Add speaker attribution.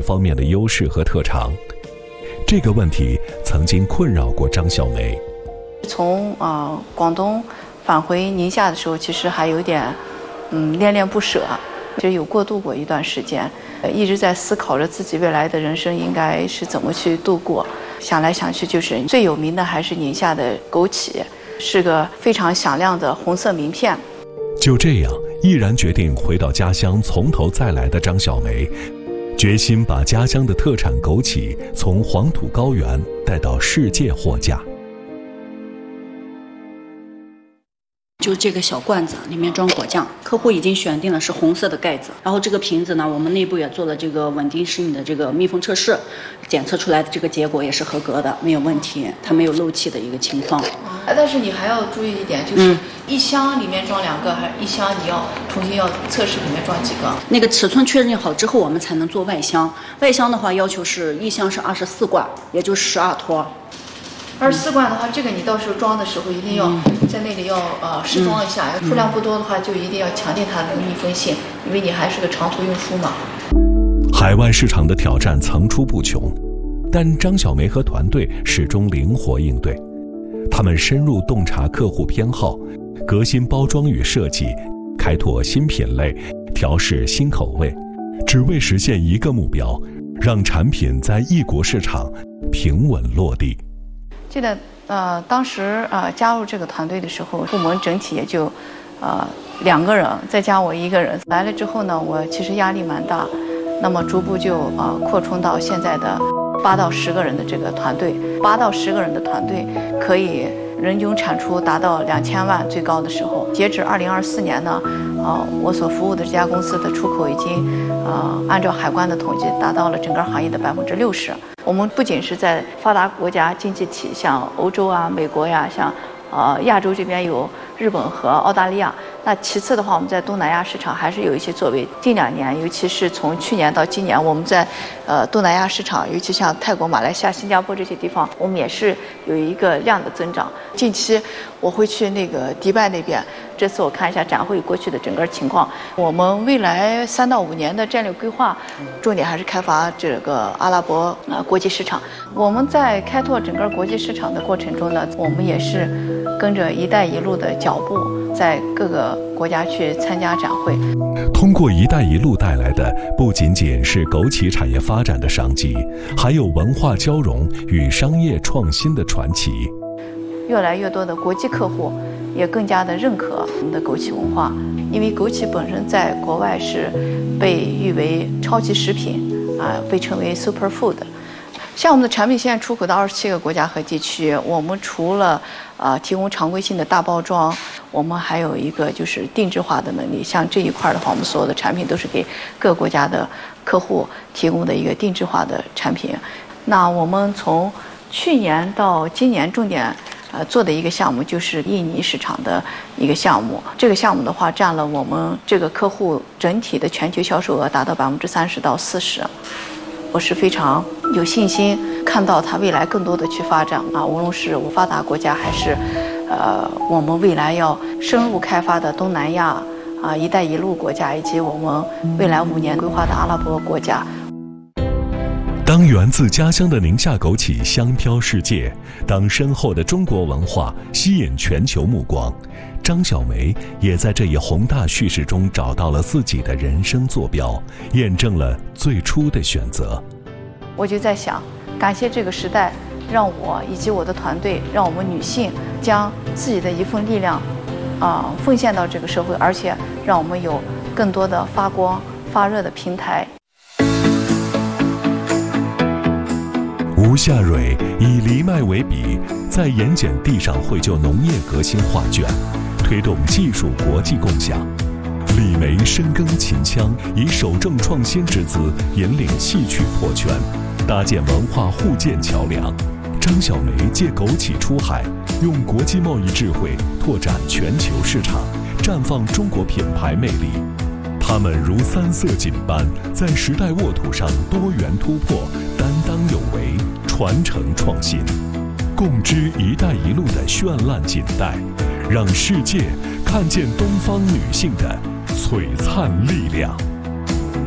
Speaker 1: 方面的优势和特长。这个问题曾经困扰过张小梅。
Speaker 2: 从广东返回宁夏的时候，其实还有点恋恋不舍，就有过渡过一段时间，一直在思考着自己未来的人生应该是怎么去度过。想来想去，就是最有名的还是宁夏的枸杞，是个非常响亮的红色名片。
Speaker 1: 就这样，毅然决定回到家乡从头再来的张小梅，决心把家乡的特产枸杞从黄土高原带到世界货架。
Speaker 3: 就这个小罐子里面装果酱，客户已经选定了是红色的盖子，然后这个瓶子呢，我们内部也做了这个稳定适应的这个密封测试，检测出来的这个结果也是合格的，没有问题，它没有漏气的一个情况。
Speaker 2: 但是你还要注意一点，就是一箱里面装2个，还是一箱你要重新要测试里面装几个？
Speaker 3: 那个尺寸确认好之后，我们才能做外箱。外箱的话，要求是一箱是24罐，也就是12托。
Speaker 2: 24罐的话，这个你到时候装的时候一定要在那里要试装一下，数量不多的话就一定要强调它的密封性，因为你还是个长途运输嘛。
Speaker 1: 海外市场的挑战层出不穷，但张小梅和团队始终灵活应对。他们深入洞察客户偏好，革新包装与设计，开拓新品类，调试新口味，只为实现一个目标，让产品在异国市场平稳落地。
Speaker 2: 记得当时加入这个团队的时候，部门整体也就2个人，再加我1个人。来了之后呢，我其实压力蛮大，那么逐步就扩充到现在的8到10个人的这个团队。8到10个人的团队可以人均产出达到2000万，最高的时候。截止2024年呢，我所服务的这家公司的出口已经按照海关的统计达到了整个行业的60%。我们不仅是在发达国家经济体，像欧洲啊、美国呀，像亚洲这边有日本和澳大利亚。那其次的话，我们在东南亚市场还是有一些作为。近2年，尤其是从去年到今年，我们在东南亚市场，尤其像泰国、马来西亚、新加坡这些地方，我们也是有一个量的增长。近期我会去那个迪拜那边，这次我看一下展会过去的整个情况。我们未来3到5年的战略规划，重点还是开发这个阿拉伯国际市场。我们在开拓整个国际市场的过程中呢，我们也是跟着“一带一路”的脚步，在各个国家去参加展会。
Speaker 1: 通过“一带一路”带来的不仅仅是枸杞产业发展的商机，还有文化交融与商业创新的传奇。
Speaker 2: 越来越多的国际客户也更加的认可我们的枸杞文化，因为枸杞本身在国外是被誉为超级食品被称为 super food。像我们的产品现在出口到27个国家和地区，我们除了提供常规性的大包装，我们还有一个就是定制化的能力。像这一块的话，我们所有的产品都是给各国家的客户提供的一个定制化的产品。那我们从去年到今年重点做的一个项目就是印尼市场的一个项目。这个项目的话，占了我们这个客户整体的全球销售额达到30%到40%。我是非常有信心看到它未来更多的去发展无论是发达国家还是我们未来要深入开发的东南亚一带一路国家，以及我们未来5年规划的阿拉伯国家。
Speaker 1: 当源自家乡的宁夏枸杞香飘世界，当深厚的中国文化吸引全球目光，张小梅也在这一宏大叙事中找到了自己的人生坐标，验证了最初的选择。
Speaker 2: 我就在想，感谢这个时代，让我以及我的团队，让我们女性将自己的一份力量奉献到这个社会，而且让我们有更多的发光发热的平台。
Speaker 1: 吴夏蕊以藜麦为笔，在盐碱地上绘就农业革新画卷，推动技术国际共享。李梅深耕秦腔，以守正创新之姿引领戏曲破圈，搭建文化互鉴桥梁。张小梅借枸杞出海，用国际贸易智慧拓展全球市场，绽放中国品牌魅力。他们如三色锦般，在时代沃土上多元突破，担当有为，传承创新，共织“一带一路”的绚烂锦带，让世界看见东方女性的璀璨力量。